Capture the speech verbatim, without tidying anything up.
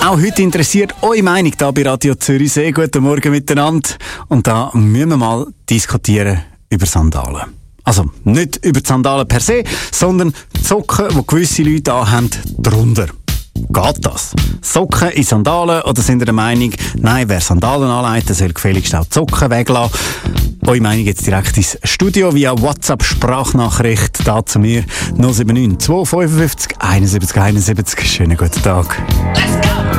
Auch heute interessiert eure Meinung hier bei Radio Zürich sehr. Guten Morgen miteinander. Und da müssen wir mal diskutieren über Sandalen. Also nicht über die Sandalen per se, sondern die Socken, die gewisse Leute anhaben, drunter. Geht das? Socken in Sandalen, oder sind ihr der Meinung, nein, wer Sandalen anlegt, soll gefälligst auch die Socken weglassen? Eure Meinung jetzt direkt ins Studio via WhatsApp-Sprachnachricht da zu mir null sieben neun zwei fünf fünf eins sieben eins sieben. Schönen guten Tag. Let's go!